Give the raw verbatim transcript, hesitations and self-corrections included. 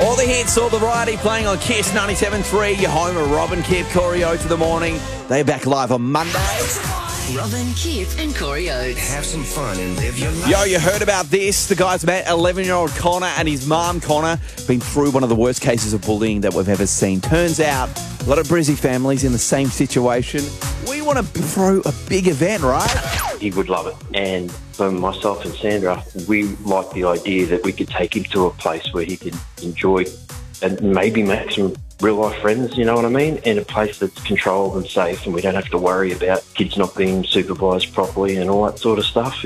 All the hits, all the variety playing on Kiss ninety-seven point three. Your home of Robin, Kip, Corey O to the morning. They're back live on Monday. Robin, Kip and Corey Oates. Have some fun and live your life. Yo, you heard about this? The guy's met eleven-year-old Connor and his mum, Connor, been through one of the worst cases of bullying that we've ever seen. Turns out, a lot of Brizzy families in the same situation. We want to throw a big event, right? He would love it. And for myself and Sandra, we like the idea that we could take him to a place where he can enjoy and maybe make some real-life friends, you know what I mean, in a place that's controlled and safe, and we don't have to worry about kids not being supervised properly and all that sort of stuff.